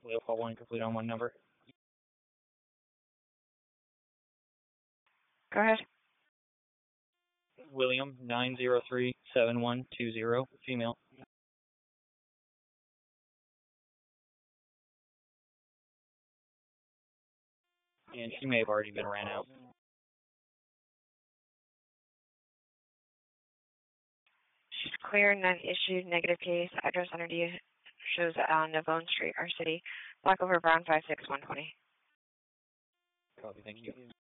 Wheel call 1 complete on 1 number. Go ahead. William 9037120, female. And she may have already been ran out. She's clear, none issued, negative case. Address under D shows on Navone Street, our city. Black over brown 56120. Copy, thank you.